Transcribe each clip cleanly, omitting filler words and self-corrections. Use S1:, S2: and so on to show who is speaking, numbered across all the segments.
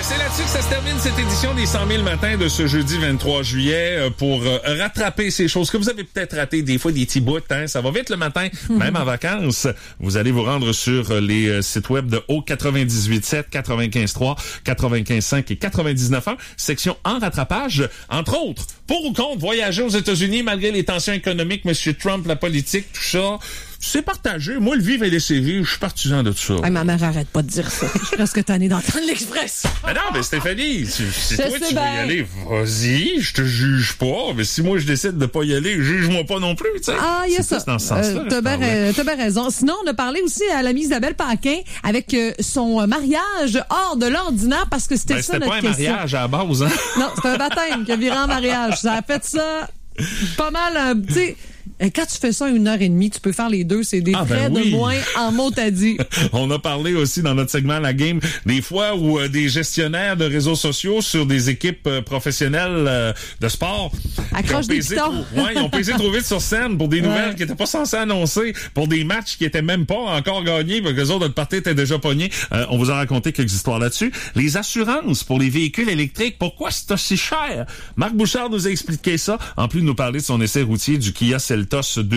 S1: C'est là-dessus que ça se termine cette édition des 100 000 matins de ce jeudi 23 juillet pour rattraper ces choses que vous avez peut-être ratées des fois, des petits bouts, hein. Ça va vite le matin, même en vacances. Vous allez vous rendre sur les sites web de Haut 98.7, 95.3, 95.5 et 99.1, section en rattrapage. Entre autres, pour ou contre voyager aux États-Unis malgré les tensions économiques, M. Trump, la politique, tout ça... C'est partagé. Moi, le vivre et laisser vivre, je suis partisan de tout ça.
S2: Hey, ma mère, arrête pas de dire ça. Je suis presque tannée d'entendre l'Express.
S1: Mais non, mais Stéphanie, c'est toi qui veux y
S2: bien.
S1: aller. Vas-y, je te juge pas. Mais si moi, je décide de pas y aller, juge-moi pas non plus, tu sais.
S2: Ah, il y a ça.
S1: Dans ce sens-là.
S2: T'as bien raison. Sinon, on a parlé aussi à l'amie Isabelle Paquin avec son mariage hors de l'ordinaire parce que c'était ça notre question.
S1: C'était pas un mariage à la base, hein?
S2: Non, c'était un baptême qui a viré en mariage. Ça a fait ça pas mal, tu sais... Quand tu fais ça 1h30, tu peux faire les deux. C'est des frais de moins en mots t'as dit.
S1: On a parlé aussi dans notre segment La Game des fois où des gestionnaires de réseaux sociaux sur des équipes professionnelles de sport
S2: accrochent des pitons.
S1: Ils ont pesé trop vite sur scène pour des nouvelles qui n'étaient pas censées annoncer, pour des matchs qui étaient même pas encore gagnés, parce que les autres, notre partie était déjà pognés. On vous a raconté quelques histoires là-dessus. Les assurances pour les véhicules électriques, pourquoi c'est aussi cher? Marc Bouchard nous a expliqué ça, en plus de nous parler de son essai routier du Kia Seltos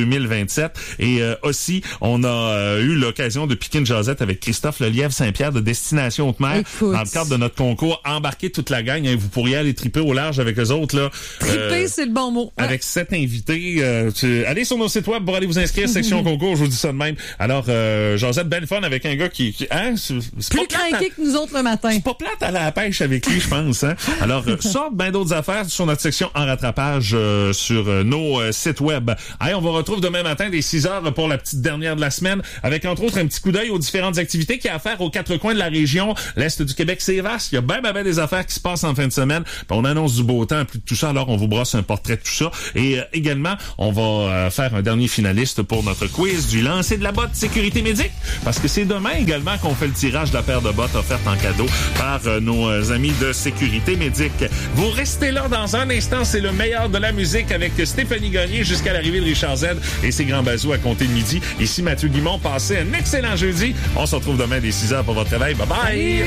S1: 2027. Et aussi, on a eu l'occasion de piquer une jasette avec Christophe Lelièvre Saint-Pierre de Destination Haute-Mer.
S2: Écoute.
S1: Dans le cadre de notre concours, embarquer toute la gang. Vous pourriez aller triper au large avec eux autres. Là.
S2: Triper, c'est le bon mot. Ouais.
S1: Avec 7 invités. Allez sur nos sites web pour aller vous inscrire, section concours, je vous dis ça de même. Alors, jasette ben fun avec un gars qui c'est
S2: plus craqué que nous autres le matin.
S1: C'est pas plate à la pêche avec lui, je pense. Hein? Alors, ça, ben d'autres affaires sur notre section en rattrapage sur nos sites web. Allez, on vous retrouve demain matin dès 6h pour la petite dernière de la semaine, avec entre autres un petit coup d'œil aux différentes activités qu'il y a à faire aux quatre coins de la région. L'Est du Québec, c'est vaste. Il y a ben des affaires qui se passent en fin de semaine. Puis on annonce du beau temps, plus de tout ça. Alors, on vous brosse un portrait de tout ça. Et également, on va faire un dernier finaliste pour notre quiz du lancer de la botte Sécurité Médic. Parce que c'est demain également qu'on fait le tirage de la paire de bottes offerte en cadeau par nos amis de Sécurité Médic. Vous restez là dans un instant. C'est le meilleur de la musique avec Stéphanie Gagné jusqu'à l'arrivée de Richard Z et ses grands bazous à compter de midi. Ici Mathieu Guimond, passez un excellent jeudi. On se retrouve demain dès 6h pour votre réveil. Bye bye!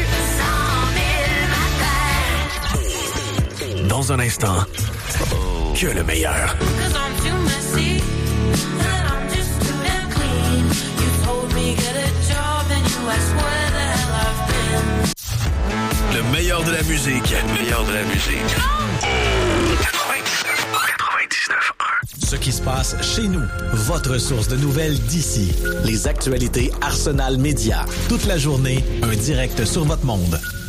S3: Dans un instant, que le meilleur. Le meilleur de la musique. Le meilleur de la musique. 99.1. Ce qui se passe chez nous. Votre source de nouvelles d'ici. Les actualités Arsenal Média. Toute la journée, un direct sur votre monde.